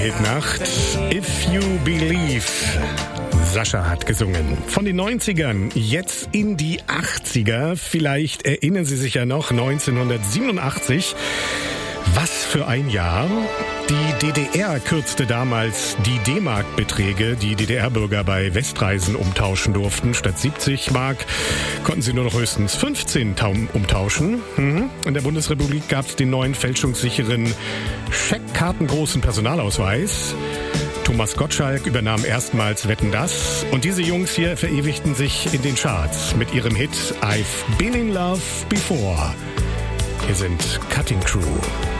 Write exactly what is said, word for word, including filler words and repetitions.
Hitnacht, If You Believe. Sascha hat gesungen. Von den neunzigern jetzt in die achtziger. Vielleicht erinnern Sie sich ja noch, neunzehnhundertsiebenundachtzig. Was für ein Jahr. Die D D R kürzte damals die D-Mark-Beträge, die D D R-Bürger bei Westreisen umtauschen durften. Statt siebzig Mark konnten sie nur noch höchstens fünfzehn umtauschen. Mhm. In der Bundesrepublik gab es den neuen fälschungssicheren scheckkartengroßen Personalausweis. Thomas Gottschalk übernahm erstmals Wetten, dass. Und diese Jungs hier verewigten sich in den Charts mit ihrem Hit I've Been in Love Before. Hier sind Cutting Crew.